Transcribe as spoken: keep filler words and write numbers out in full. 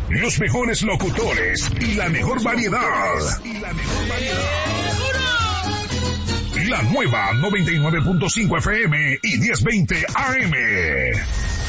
los mejores locutores y la mejor variedad. Y la mejor variedad. La nueva noventa y nueve punto cinco F M y diez veinte A M.